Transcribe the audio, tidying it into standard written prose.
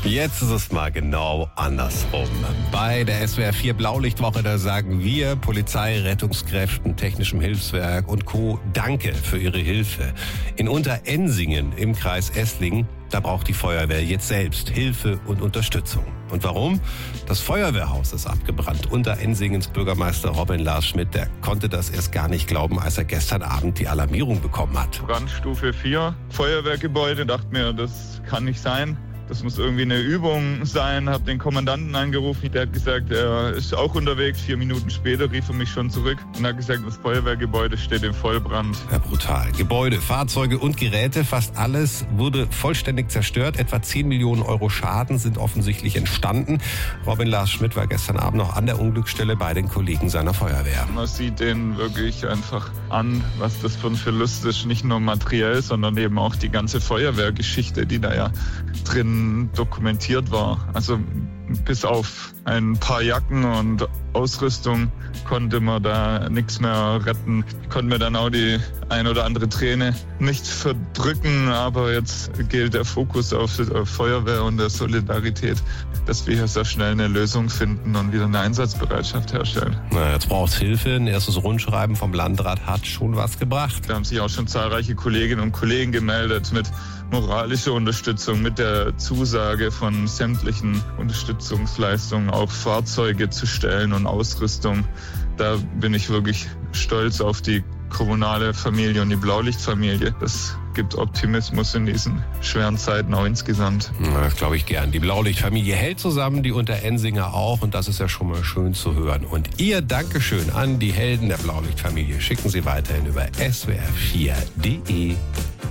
Jetzt ist es mal genau andersrum. Bei der SWR 4 Blaulichtwoche, da sagen wir Polizei, Rettungskräften, Technischem Hilfswerk und Co. Danke für Ihre Hilfe. In Unterensingen im Kreis Esslingen, da braucht die Feuerwehr jetzt selbst Hilfe und Unterstützung. Und warum? Das Feuerwehrhaus ist abgebrannt. Unterensingens Bürgermeister Robin Lars Schmidt, der konnte das erst gar nicht glauben, als er gestern Abend die Alarmierung bekommen hat. Brandstufe 4, Feuerwehrgebäude, dachte mir, das kann nicht sein. Das muss irgendwie eine Übung sein, habe den Kommandanten angerufen, der hat gesagt, er ist auch unterwegs. 4 Minuten später rief er mich schon zurück und hat gesagt, das Feuerwehrgebäude steht im Vollbrand. Ja, brutal. Gebäude, Fahrzeuge und Geräte, fast alles wurde vollständig zerstört. Etwa 10 Millionen Euro Schaden sind offensichtlich entstanden. Robin Lars Schmidt war gestern Abend noch an der Unglücksstelle bei den Kollegen seiner Feuerwehr. Man sieht denen wirklich einfach an, was das für ein Verlust ist. Nicht nur materiell, sondern eben auch die ganze Feuerwehrgeschichte, die da ja drin dokumentiert war. Also bis auf ein paar Jacken und Ausrüstung konnte man da nichts mehr retten. Ich konnte mir dann auch die ein oder andere Träne nicht verdrücken, aber jetzt gilt der Fokus auf die Feuerwehr und der Solidarität, dass wir hier sehr schnell eine Lösung finden und wieder eine Einsatzbereitschaft herstellen. Na, jetzt braucht es Hilfe. Ein erstes Rundschreiben vom Landrat hat schon was gebracht. Da haben sich auch schon zahlreiche Kolleginnen und Kollegen gemeldet mit moralischer Unterstützung, mit der Zusage von sämtlichen Unterstützungsleistungen, auch Fahrzeuge zu stellen und Ausrüstung. Da bin ich wirklich stolz auf die kommunale Familie und die Blaulichtfamilie. Das gibt Optimismus in diesen schweren Zeiten auch insgesamt. Na, das glaube ich gern. Die Blaulichtfamilie hält zusammen, die Unterensinger auch, und das ist ja schon mal schön zu hören. Und Ihr Dankeschön an die Helden der Blaulichtfamilie schicken Sie weiterhin über swr4.de.